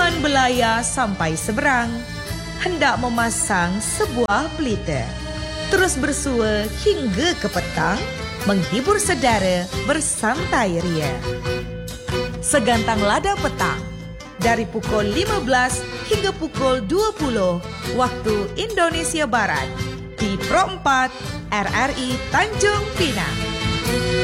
Tuan belayar sampai seberang, hendak memasang sebuah pelita. Terus bersua hingga ke petang, menghibur saudara bersantai ria. Segantang lada petang, dari pukul 15 hingga pukul 20 waktu Indonesia Barat, di Pro 4 RRI Tanjung Pinang.